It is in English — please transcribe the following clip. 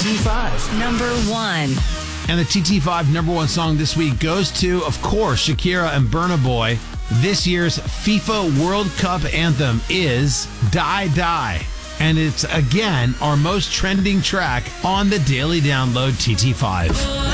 TT5. Number 1. And the TT5 number 1 song this week goes to, of course, Shakira and Burna Boy. This year's FIFA World Cup anthem is Die Die. And it's, again, our most trending track on the Daily Download TT5.